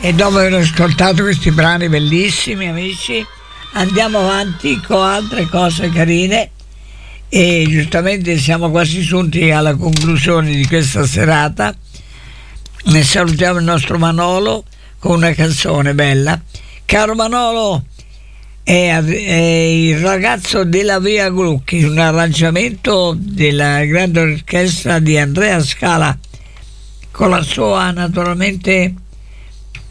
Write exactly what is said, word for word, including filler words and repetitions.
E dopo aver ascoltato questi brani bellissimi, amici, andiamo avanti con altre cose carine e giustamente siamo quasi giunti alla conclusione di questa serata. Ne salutiamo il nostro Manolo con una canzone bella. Caro Manolo, è, è il ragazzo della Via Glucchi, un arrangiamento della grande orchestra di Andrea Scala con la sua naturalmente